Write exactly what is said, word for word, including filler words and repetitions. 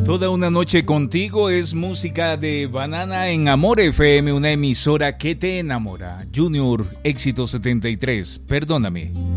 Toda una noche contigo es música de Banana en Amor F M, una emisora que te enamora. Junior, éxito setenta y tres, perdóname.